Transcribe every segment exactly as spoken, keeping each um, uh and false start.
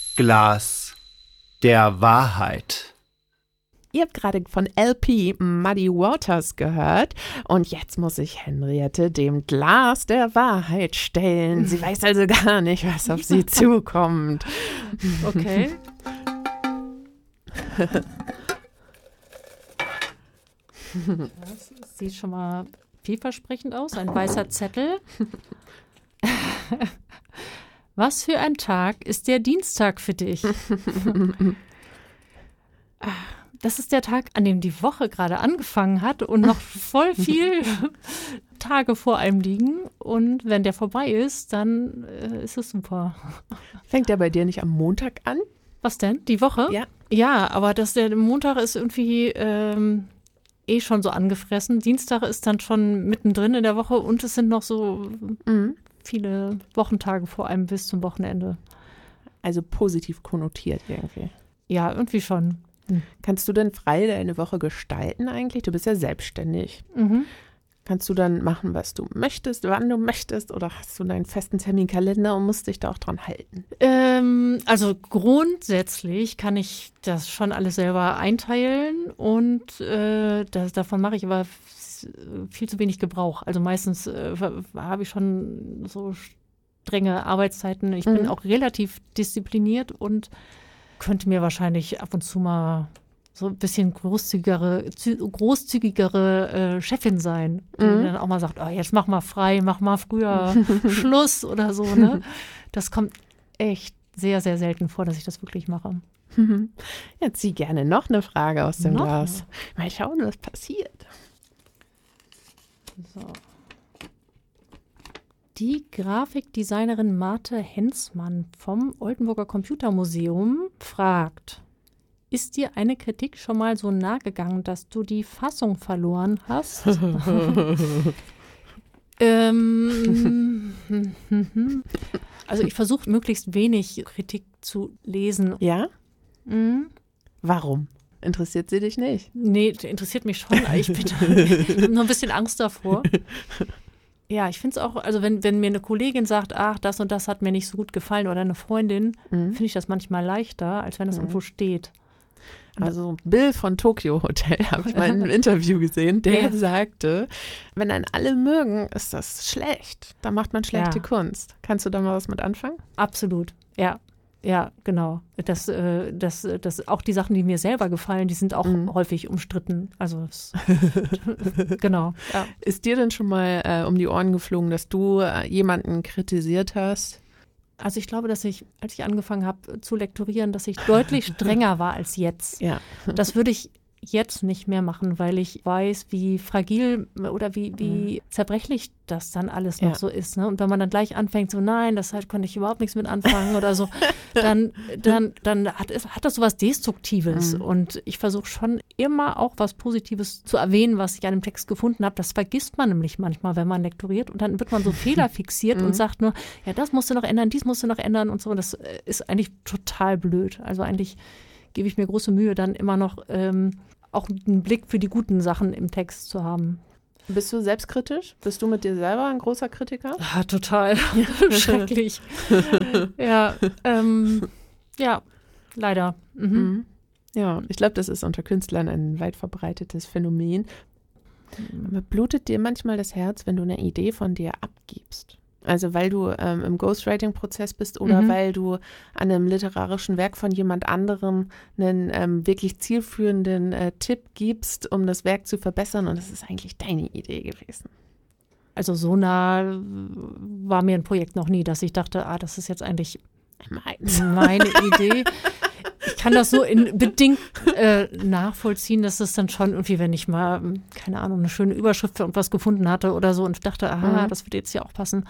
Glas der Wahrheit. Ihr habt gerade von L P Muddy Waters gehört und jetzt muss ich Henriette dem Glas der Wahrheit stellen. Sie weiß also gar nicht, was auf sie zukommt. Okay. Das sieht schon mal vielversprechend aus. Ein weißer Zettel. Was für ein Tag ist der Dienstag für dich? Das ist der Tag, an dem die Woche gerade angefangen hat und noch voll viel Tage vor einem liegen. Und wenn der vorbei ist, dann äh, ist es super. Fängt der bei dir nicht am Montag an? Was denn? Die Woche? Ja. Ja, aber das, der Montag ist irgendwie ähm, eh schon so angefressen. Dienstag ist dann schon mittendrin in der Woche und es sind noch so mhm. viele Wochentage vor allem bis zum Wochenende. Also positiv konnotiert irgendwie. Ja, irgendwie schon. Mhm. Kannst du denn frei deine Woche gestalten eigentlich? Du bist ja selbstständig. Mhm. Kannst du dann machen, was du möchtest, wann du möchtest, oder hast du deinen festen Terminkalender und musst dich da auch dran halten? Ähm, also grundsätzlich kann ich das schon alles selber einteilen und äh, das, davon mache ich aber viel zu wenig Gebrauch. Also meistens äh, habe ich schon so strenge Arbeitszeiten. Ich mhm. bin auch relativ diszipliniert und könnte mir wahrscheinlich ab und zu mal so ein bisschen großzügigere, großzügigere äh, Chefin sein, die mhm. dann auch mal sagt, oh, jetzt mach mal frei, mach mal früher Schluss oder so. Ne? Das kommt echt sehr, sehr selten vor, dass ich das wirklich mache. Ja, zieh gerne noch eine Frage aus dem noch Glas. Eine. Mal schauen, was passiert. So. Die Grafikdesignerin Marte Hensmann vom Oldenburger Computermuseum fragt: Ist dir eine Kritik schon mal so nahe gegangen, dass du die Fassung verloren hast? ähm, also ich versuche möglichst wenig Kritik zu lesen. Ja? Mhm. Warum? Interessiert sie dich nicht? Nee, interessiert mich schon. Ich habe nur ein bisschen Angst davor. Ja, ich finde es auch, also wenn, wenn mir eine Kollegin sagt, ach, das und das hat mir nicht so gut gefallen oder eine Freundin, mhm. finde ich das manchmal leichter, als wenn das mhm. irgendwo steht. Also Bill von Tokyo Hotel habe ich mal in einem Interview gesehen, der ja. sagte, wenn einen alle mögen, ist das schlecht. Da macht man schlechte ja. Kunst. Kannst du da mal was mit anfangen? Absolut, ja. Ja, genau. Das, äh, das, das, auch die Sachen, die mir selber gefallen, die sind auch mhm. häufig umstritten. Also das, genau. Ja. Ist dir denn schon mal äh, um die Ohren geflogen, dass du äh, jemanden kritisiert hast? Also ich glaube, dass ich, als ich angefangen habe zu lektorieren, dass ich deutlich strenger war als jetzt. Ja. Das würde ich jetzt nicht mehr machen, weil ich weiß, wie fragil oder wie, wie zerbrechlich das dann alles noch ja. so ist. Ne? Und wenn man dann gleich anfängt, so nein, das halt konnte ich überhaupt nichts mit anfangen oder so, dann, dann, dann hat, es, hat das so was Destruktives. Mhm. Und ich versuche schon immer auch was Positives zu erwähnen, was ich an dem Text gefunden habe. Das vergisst man nämlich manchmal, wenn man lektoriert. Und dann wird man so fehlerfixiert mhm. und sagt nur, ja, das musst du noch ändern, dies musst du noch ändern und so. Und das ist eigentlich total blöd. Also eigentlich gebe ich mir große Mühe, dann immer noch ähm, auch einen Blick für die guten Sachen im Text zu haben. Bist du selbstkritisch? Bist du mit dir selber ein großer Kritiker? Ja, total. Schrecklich. ja, ähm, ja, leider. Mhm. Ja, ich glaube, das ist unter Künstlern ein weit verbreitetes Phänomen. Aber blutet dir manchmal das Herz, wenn du eine Idee von dir abgibst? Also weil du ähm, im Ghostwriting-Prozess bist oder mhm. weil du an einem literarischen Werk von jemand anderem einen ähm, wirklich zielführenden äh, Tipp gibst, um das Werk zu verbessern und das ist eigentlich deine Idee gewesen. Also so nah war mir ein Projekt noch nie, dass ich dachte, ah, das ist jetzt eigentlich Meins. meine Idee. Ich kann das so in, bedingt äh, nachvollziehen, dass es dann schon irgendwie, wenn ich mal, keine Ahnung, eine schöne Überschrift für irgendwas gefunden hatte oder so und dachte, aha, mhm. das würde jetzt ja auch passen.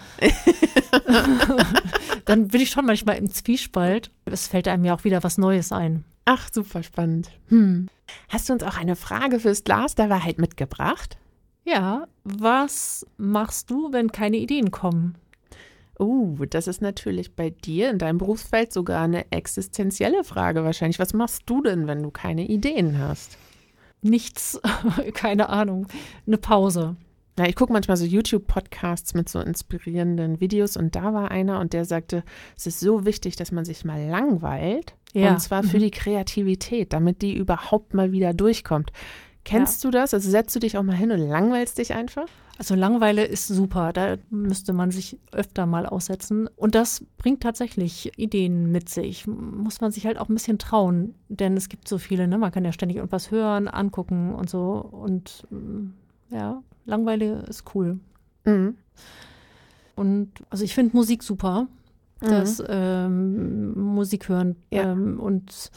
Dann bin ich schon manchmal im Zwiespalt. Es fällt einem ja auch wieder was Neues ein. Ach, super spannend. Hm. Hast du uns auch eine Frage fürs Glas der Wahrheit mitgebracht? Ja, was machst du, wenn keine Ideen kommen? Oh, das ist natürlich bei dir in deinem Berufsfeld sogar eine existenzielle Frage wahrscheinlich. Was machst du denn, wenn du keine Ideen hast? Nichts, keine Ahnung. Eine Pause. Ja, ich gucke manchmal so YouTube-Podcasts mit so inspirierenden Videos und da war einer und der sagte, es ist so wichtig, dass man sich mal langweilt Ja. und zwar für Mhm. die Kreativität, damit die überhaupt mal wieder durchkommt. Kennst du das? Also setzt du dich auch mal hin und langweilst dich einfach? Also Langeweile ist super, da müsste man sich öfter mal aussetzen. Und das bringt tatsächlich Ideen mit sich. Muss man sich halt auch ein bisschen trauen, denn es gibt so viele, ne? Man kann ja ständig irgendwas hören, angucken und so. Und mm, ja, Langeweile ist cool. Mhm. Und also ich finde Musik super, Mhm. das ähm, Musik hören Ja. ähm, und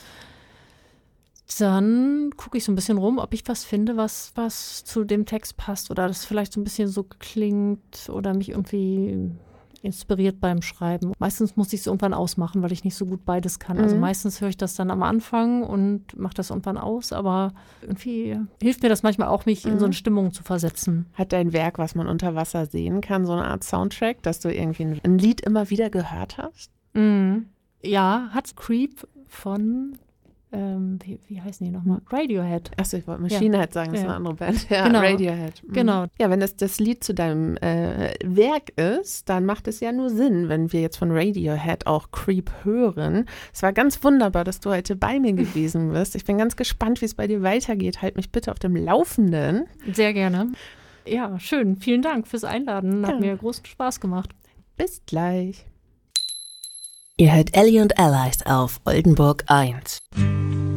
dann gucke ich so ein bisschen rum, ob ich was finde, was, was zu dem Text passt oder das vielleicht so ein bisschen so klingt oder mich irgendwie inspiriert beim Schreiben. Meistens muss ich es irgendwann ausmachen, weil ich nicht so gut beides kann. Also Mhm. meistens höre ich das dann am Anfang und mache das irgendwann aus, aber irgendwie hilft mir das manchmal auch, mich in so eine Stimmung zu versetzen. Hat dein Werk, was man unter Wasser sehen kann, so eine Art Soundtrack, dass du irgendwie ein, ein Lied immer wieder gehört hast? Mhm. Ja, hat Creep von, ähm, wie, wie heißen die nochmal? Radiohead. Achso, ich wollte Machine Head sagen, das ist Ja. eine andere Band. Ja, Genau. Radiohead. Mhm. Genau. Ja, wenn das das Lied zu deinem äh, Werk ist, dann macht es ja nur Sinn, wenn wir jetzt von Radiohead auch Creep hören. Es war ganz wunderbar, dass du heute bei mir gewesen bist. Ich bin ganz gespannt, wie es bei dir weitergeht. Halt mich bitte auf dem Laufenden. Sehr gerne. Ja, schön. Vielen Dank fürs Einladen. Hat Ja. mir großen Spaß gemacht. Bis gleich. Ihr hört Ellie und Allies auf Oldenburg eins.